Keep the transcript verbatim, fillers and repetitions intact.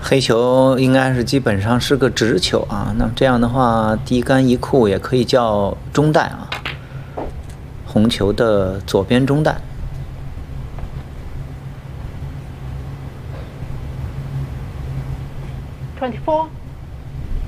黑球应该是基本上是个直球啊，那这样的话，低杆一库也可以叫中带啊，红球的左边中带。 twenty-four